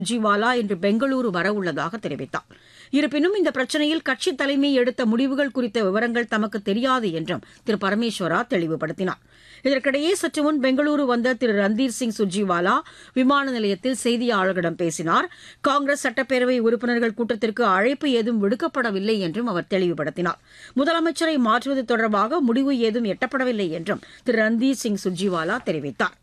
சுர்ஜிவாலா இன்று பெங்களூரு வரவுள்ளதாக தெரிவித்தார். இருப்பினும் இந்த பிரச்சினையில் கட்சித் தலைமை எடுத்த முடிவுகள் குறித்த விவரங்கள் தமக்கு தெரியாது என்றும் திரு பரமேஸ்வரா தெளிவுபடுத்தினார். இதற்கிடையே சற்று முன் பெங்களூரு வந்த திரு ரந்தீர் சிங் சுர்ஜிவாலா விமான நிலையத்தில் செய்தியாளர்களிடம் பேசினார். காங்கிரஸ் சட்டப்பேரவை உறுப்பினர்கள் கூட்டத்திற்கு அழைப்பு ஏதும் விடுக்கப்படவில்லை என்றும் அவர் தெளிவுபடுத்தினார். முதலமைச்சரை மாற்றுவது தொடர்பாக முடிவு ஏதும் எட்டப்படவில்லை என்றும் திரு ரந்தீர் சிங் சுர்ஜிவாலா தெரிவித்தார்.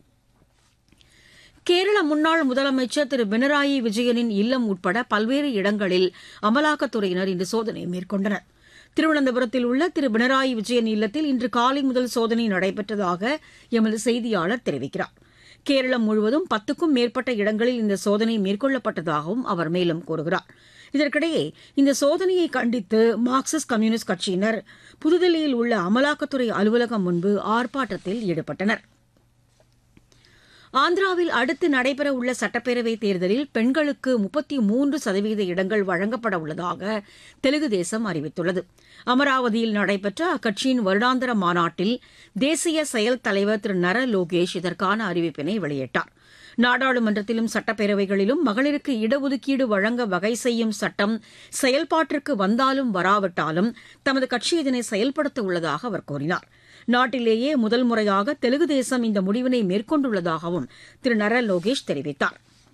கேரள முன்னாள் முதலமைச்சர் திரு பினராயி விஜயனின் இல்லம் உட்பட பல்வேறு இடங்களில் அமலாக்கத்துறையினர் இன்று சோதனை மேற்கொண்டனர். திருவனந்தபுரத்தில் உள்ள திரு பினராயி விஜயன் இல்லத்தில் இன்று காலை முதல் சோதனை நடைபெற்றதாக எமது செய்தியாளர் தெரிவிக்கிறார். கேரளம் முழுவதும் 10க்கும் மேற்பட்ட இடங்களில் இந்த சோதனை மேற்கொள்ளப்பட்டதாகவும் அவர் மேலும் கூறுகிறார். இதற்கிடையே இந்த சோதனையை கண்டித்து மார்க்சிஸ்ட் கம்யூனிஸ்ட் கட்சியினர் புதுதில்லியில் உள்ள அமலாக்கத்துறை அலுவலகம் முன்பு ஆர்ப்பாட்டத்தில் ஈடுபட்டனர். ஆந்திராவில் அடுத்து நடைபெறவுள்ள சட்டப்பேரவைத் தேர்தலில் பெண்களுக்கு 33% இடங்கள் வழங்கப்பட உள்ளதாக தெலுங்கு தேசம் அறிவித்துள்ளது. அமராவதியில் நடைபெற்ற அக்கட்சியின் வருடாந்திர மாநாட்டில் தேசிய செயல் தலைவர் திரு நர லோகேஷ் இதற்கான அறிவிப்பினை வெளியிட்டார். நாடாளுமன்றத்திலும் சட்டப்பேரவைகளிலும் மகளிருக்கு இடஒதுக்கீடு வழங்க வகை செய்யும் சட்டம் செயல்பாட்டிற்கு வந்தாலும் வராவிட்டாலும் தமது கட்சி இதனை செயல்படுத்த உள்ளதாக அவர் கூறினார். நாட்டிலேயே முதல் முறையாக தெலுங்கு தேசம் இந்த முடிவினை மேற்கொண்டுள்ளதாகவும் திரு நர லோகேஷ் தெரிவித்தார்.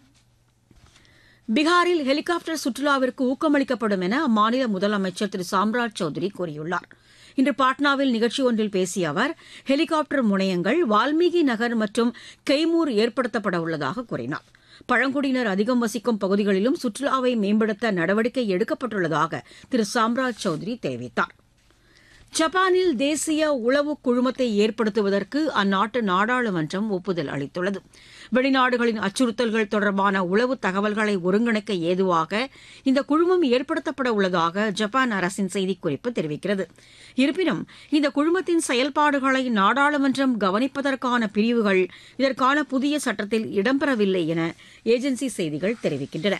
பீகாரில் ஹெலிகாப்டர் சுற்றுலாவிற்கு ஊக்கமளிக்கப்படும் என அம்மாநில முதலமைச்சர் திரு சாம்ராஜ் சௌத்ரி கூறியுள்ளார். இன்று பாட்னாவில் நிகழ்ச்சி ஒன்றில் பேசிய அவர் ஹெலிகாப்டர் முனையங்கள் வால்மீகி நகர் மற்றும் கெய்மூர் ஏற்படுத்தப்பட உள்ளதாக கூறினார். பழங்குடியினர் அதிகம் வசிக்கும் பகுதிகளிலும் சுற்றுலாவை மேம்படுத்த நடவடிக்கை எடுக்கப்பட்டுள்ளதாக திரு சாம்ராஜ் சௌத்ரி தெரிவித்தார். ஜப்பானில் தேசிய உளவு குழுமத்தை ஏற்படுத்துவதற்கு அந்நாட்டு நாடாளுமன்றம் ஒப்புதல் அளித்துள்ளது. வெளிநாடுகளின் அச்சுறுத்தல்கள் தொடர்பான உளவு தகவல்களை ஒருங்கிணைக்க ஏதுவாக இந்த குழுமம் ஏற்படுத்தப்பட உள்ளதாக ஜப்பான் அரசின் செய்திக்குறிப்பு தெரிவிக்கிறது. இருப்பினும் இந்த குழுமத்தின் செயல்பாடுகளை நாடாளுமன்றம் கவனிப்பதற்கான பிரிவுகள் இதற்கான புதிய சட்டத்தில் இடம்பெறவில்லை என ஏஜென்சி செய்திகள் தெரிவிக்கின்றன.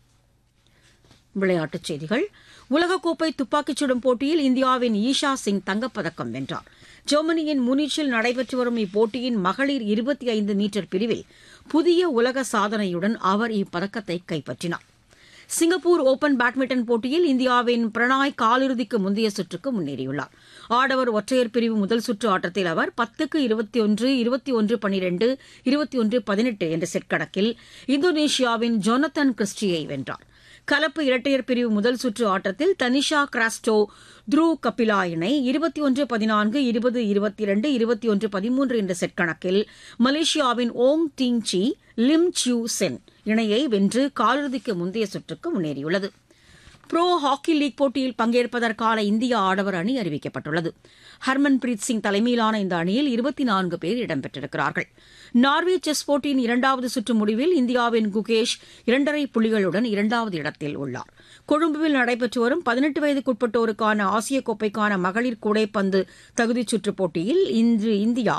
விளையாட்டுச் செய்திகள். உலகக்கோப்பை துப்பாக்கிச் சுடும் போட்டியில் இந்தியாவின் ஈஷா சிங் தங்கப்பதக்கம் வென்றார். ஜெர்மனியின் முனிச்சில் நடைபெற்று வரும் இப்போட்டியின் மகளிர் 25 மீட்டர் பிரிவில் புதிய உலக சாதனையுடன் அவர் இப்பதக்கத்தை கைப்பற்றினார். சிங்கப்பூர் ஓபன் பேட்மிண்டன் போட்டியில் இந்தியாவின் பிரணாய் காலிறுதிக்கு முந்தைய சுற்றுக்கு முன்னேறியுள்ளார். ஆடவர் ஒற்றையர் பிரிவு முதல் சுற்று ஆட்டத்தில் அவர் 10-21, 21-12, 21-18 என்ற செட் கணக்கில் இந்தோனேஷியாவின் ஜோனத்தன் கிறிஸ்டியை வென்றார். கலப்பு இரட்டையர் பிரிவு முதல் சுற்று ஆட்டத்தில் தனிஷா கிராஸ்டோ த்ரூ கபிலா இணை 21-14, 20-22, 21-13 என்ற செட் கணக்கில் மலேசியாவின் ஓங் டிங் சி லிம் சியூ சென் இணையை வென்று காலிறுதிக்கு முந்தைய சுற்றுக்கு முன்னேறியுள்ளது. புரோ ஹாக்கி லீக் போட்டியில் பங்கேற்பதற்கான இந்திய ஆடவர் அணி அறிவிக்கப்பட்டுள்ளது. ஹர்மன்பிரீத் சிங் தலைமையிலான இந்த அணியில் 24 பேர் இடம்பெற்றிருக்கிறார்கள். நார்வே செஸ் போட்டியின் 2வது சுற்று முடிவில் இந்தியாவின் குகேஷ் 2.5 புள்ளிகளுடன் 2வது இடத்தில் உள்ளார். கொழும்புவில் நடைபெற்று வரும் 18 வயதுக்குட்பட்டோருக்கான ஆசிய கோப்பைக்கான மகளிர் கூடைப்பந்து தகுதிச் சுற்றுப் போட்டியில் இன்று இந்தியா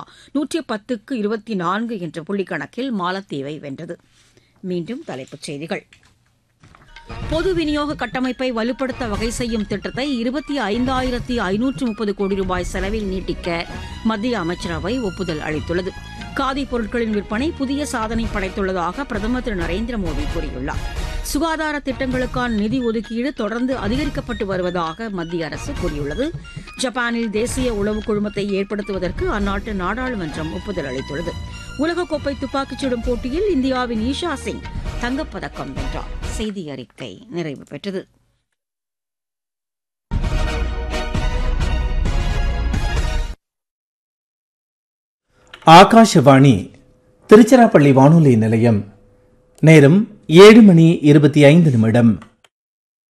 110-24 என்ற புள்ளிக்கணக்கில் மாலத்தீவை வென்றது. மீண்டும் தலைப்புச் செய்திகள். பொது விநியோக கட்டமைப்பை வலுப்படுத்த வகை செய்யும் திட்டத்தை 25,530 கோடி ரூபாய் செலவில் நீட்டிக்க மத்திய அமைச்சரவை ஒப்புதல் அளித்துள்ளது. காதி பொருட்களின் விற்பனை புதிய சாதனை படைத்துள்ளதாக பிரதமர் திரு நரேந்திர மோடி கூறியுள்ளார். சுகாதார திட்டங்களுக்கான நிதி ஒதுக்கீடு தொடர்ந்து அதிகரிக்கப்பட்டு வருவதாக மத்திய அரசு கூறியுள்ளது. ஜப்பானில் தேசிய உளவு குழுமத்தை ஏற்படுத்துவதற்கு அந்நாட்டு நாடாளுமன்றம் ஒப்புதல் அளித்துள்ளது. உலகக்கோப்பை துப்பாக்கிச் சுடும் போட்டியில் இந்தியாவின் ஈஷா சிங் தங்கப்பதக்கம் வென்றார். செய்தி அறிக்கை நிறைவு பெற்றது. ஆகாஷவாணி திருச்சிராப்பள்ளி வானொலி நிலையம். நேரம் 7:25.